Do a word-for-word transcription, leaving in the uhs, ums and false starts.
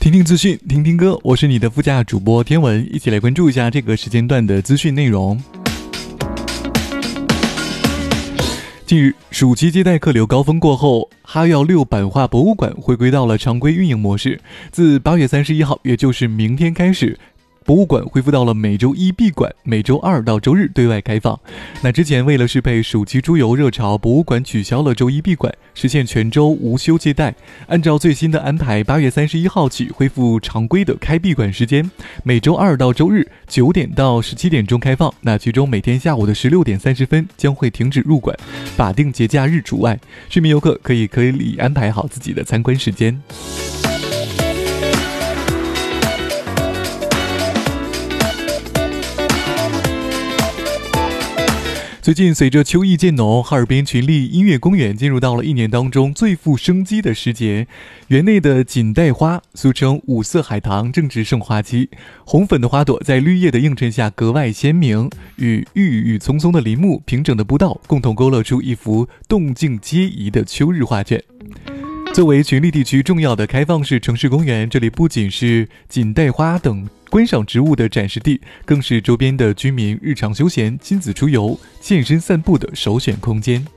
听听资讯，听听歌，我是你的副驾主播天文，一起来关注一下这个时间段的资讯内容。近日，暑期接待客流高峰过后，哈药六版画博物馆回归到了常规运营模式。自八月三十一号，也就是明天开始，博物馆恢复到了每周一闭馆，每周二到周日对外开放。那之前为了适配暑期出游热潮，博物馆取消了周一闭馆，实现全周无休接待。按照最新的安排，八月三十一号起恢复常规的开闭馆时间，每周二到周日九点到十七点钟开放。那其中每天下午的十六点三十分将会停止入馆，法定节假日除外。市民游客可以可以安排好自己的参观时间。最近随着秋意渐浓，哈尔滨群力音乐公园进入到了一年当中最富生机的时节。园内的锦带花，俗称五色海棠，正值盛花期。红粉的花朵在绿叶的映衬下格外鲜明，与郁郁葱葱的林木、平整的步道共同勾勒出一幅动静皆宜的秋日画卷。作为群力地区重要的开放式城市公园，这里不仅是锦带花等观赏植物的展示地，更是周边的居民日常休闲、亲子出游、健身散步的首选空间。